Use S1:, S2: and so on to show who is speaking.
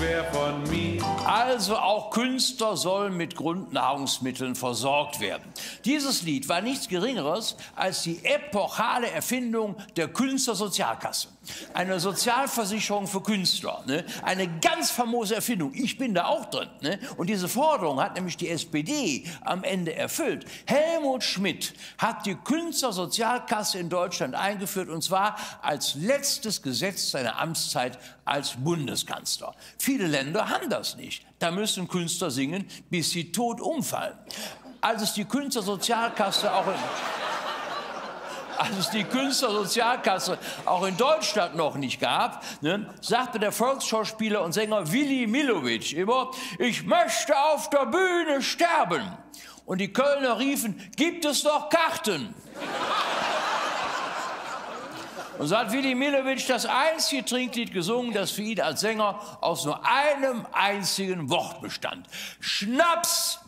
S1: wär von mir.
S2: Also auch Künstler sollen mit Grundnahrungsmitteln versorgt werden. Dieses Lied war nichts Geringeres als die epochale Erfindung der Künstlersozialkasse. Eine Sozialversicherung für Künstler. Ne? Eine ganz famose Erfindung. Ich bin da auch drin. Ne? Und diese Forderung hat nämlich die SPD am Ende erfüllt. Helmut Schmidt hat die Künstlersozialkasse in Deutschland eingeführt, und zwar als letztes Gesetz seiner Amtszeit als Bundeskanzler. Viele Länder haben das nicht. Da müssen Künstler singen, bis sie tot umfallen. Als es die Künstlersozialkasse auch in Deutschland noch nicht gab, ne, sagte der Volksschauspieler und Sänger Willy Millowitsch immer: Ich möchte auf der Bühne sterben. Und die Kölner riefen: Gibt es noch Karten? Und so hat Willy Millowitsch das einzige Trinklied gesungen, das für ihn als Sänger aus nur einem einzigen Wort bestand: Schnaps!